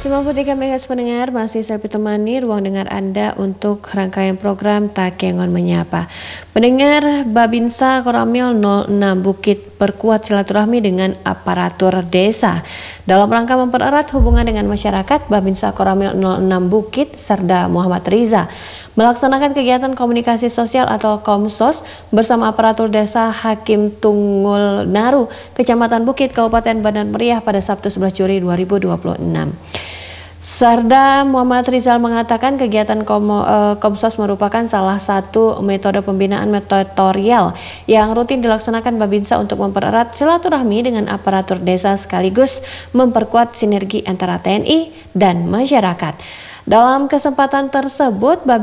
93 MHz pendengar, masih saya temani ruang dengar Anda untuk rangkaian program Takengon Menyapa. Pendengar, Babinsa Koramil 06 Bukit perkuat silaturahmi dengan aparatur desa. Dalam rangka mempererat hubungan dengan masyarakat, Babinsa Koramil 06 Bukit Serda Muhammad Riza melaksanakan kegiatan komunikasi sosial atau Komsos bersama aparatur desa Hakim Tunggul Naru, Kecamatan Bukit, Kabupaten Bandar Meriah pada Sabtu 11 Juli 2026. Serda Muhammad Rizal mengatakan kegiatan Komsos merupakan salah satu metode pembinaan tutorial yang rutin dilaksanakan Babinsa untuk mempererat silaturahmi dengan aparatur desa sekaligus memperkuat sinergi antara TNI dan masyarakat. Dalam kesempatan tersebut,